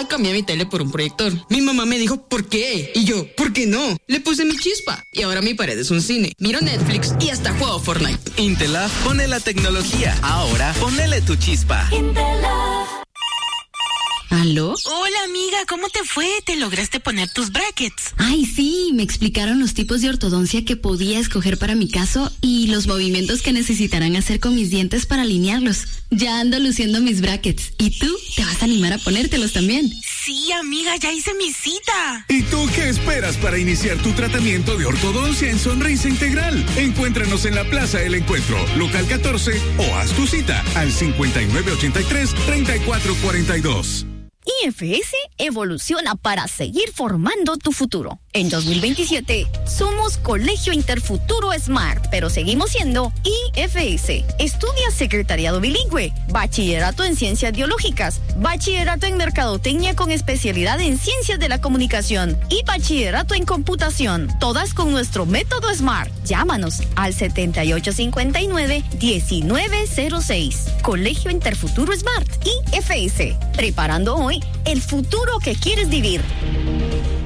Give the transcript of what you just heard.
pasada cambié mi tele por un proyector. Mi mamá me dijo, ¿por qué? Y yo, ¿por qué no? Le puse mi chispa. Y ahora mi pared es un cine. Miro Netflix y hasta juego Fortnite. Intelaf pone la tecnología. Ahora ponele tu chispa. ¿Aló? Hola, amiga, ¿cómo te fue? ¿Te lograste poner tus brackets? Ay, sí, me explicaron los tipos de ortodoncia que podía escoger para mi caso y los movimientos que necesitarán hacer con mis dientes para alinearlos. Ya ando luciendo mis brackets. ¿Y tú? ¿Te vas a animar a ponértelos también? Sí, amiga, ya hice mi cita. ¿Y tú qué esperas para iniciar tu tratamiento de ortodoncia en Sonrisa Integral? Encuéntranos en la Plaza del Encuentro, local 14, o haz tu cita al 5983-3442. IFS evoluciona para seguir formando tu futuro. En 2027 somos Colegio Interfuturo Smart, pero seguimos siendo IFS. Estudia Secretariado Bilingüe, Bachillerato en Ciencias Biológicas, Bachillerato en Mercadotecnia con especialidad en Ciencias de la Comunicación y Bachillerato en Computación. Todas con nuestro método Smart. Llámanos al 7859-1906. Colegio Interfuturo Smart, IFS. Preparando hoy el futuro que quieres vivir.